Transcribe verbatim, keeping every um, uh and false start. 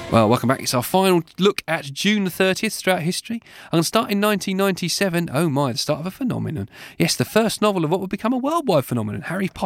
Well, welcome back. It's our final look at June the thirtieth throughout history. I'm going to start in nineteen ninety-seven. Oh my, the start of a phenomenon. Yes, the first novel of what would become a worldwide phenomenon, Harry Potter.